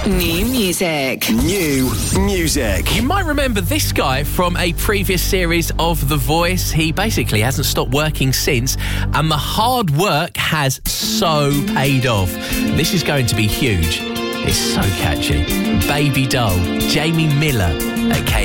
New music. New music. You might remember this guy from a previous series of The Voice. He basically hasn't stopped working since, and the hard work has so paid off. This is going to be huge. It's so catchy. Baby Doll, Jamie Miller at K.